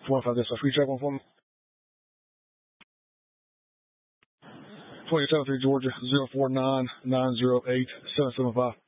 415 dispatch. Will you check one for me? 27-3 Georgia, 049-908-775.